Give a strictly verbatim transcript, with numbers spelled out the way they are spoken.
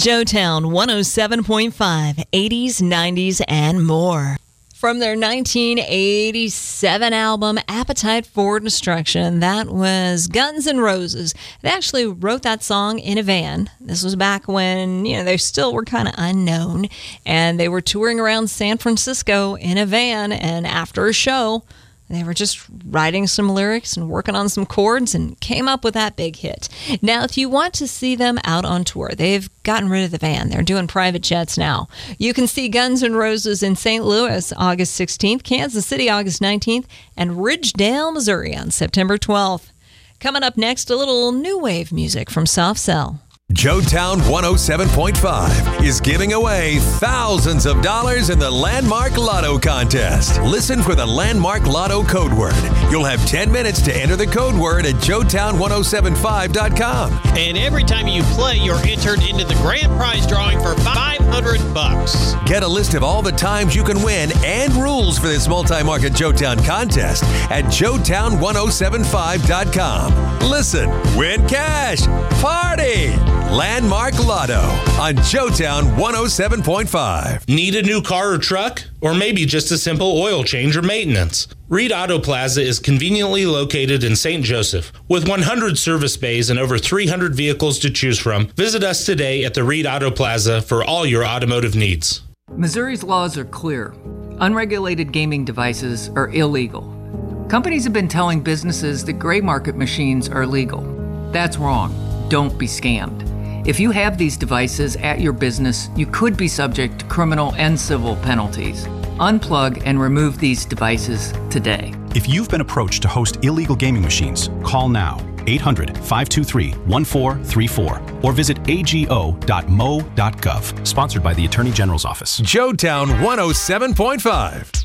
Joetown one oh seven point five, eighties, nineties, and more. From their nineteen eighty-seven album, Appetite for Destruction, that was Guns N' Roses. They actually wrote that song in a van. This was back when, you know, they still were kind of unknown, and they were touring around San Francisco in a van, and after a show, they were just writing some lyrics and working on some chords and came up with that big hit. Now, if you want to see them out on tour, they've gotten rid of the van. They're doing private jets now. You can see Guns N' Roses in Saint Louis August sixteenth, Kansas City August nineteenth, and Ridgedale, Missouri on September twelfth. Coming up next, a little new wave music from Soft Cell. Joetown one oh seven point five is giving away thousands of dollars in the Landmark Lotto contest. Listen for the Landmark Lotto code word. You'll have ten minutes to enter the code word at joetown ten seventy-five dot com. And every time you play, you're entered into the grand prize drawing for five hundred bucks. Get a list of all the times you can win and rules for this multi-market Joetown contest at joetown ten seventy-five dot com. Listen, win cash, party! Landmark Lotto on Joetown one oh seven point five. Need a new car or truck? Or maybe just a simple oil change or maintenance? Reed Auto Plaza is conveniently located in Saint Joseph. With one hundred service bays and over three hundred vehicles to choose from, visit us today at the Reed Auto Plaza for all your automotive needs. Missouri's laws are clear. Unregulated gaming devices are illegal. Companies have been telling businesses that gray market machines are legal. That's wrong. Don't be scammed. If you have these devices at your business, you could be subject to criminal and civil penalties. Unplug and remove these devices today. If you've been approached to host illegal gaming machines, call now, eight hundred, five two three, one four three four, or visit a g o dot m o dot gov. Sponsored by the Attorney General's Office. Joetown one oh seven point five.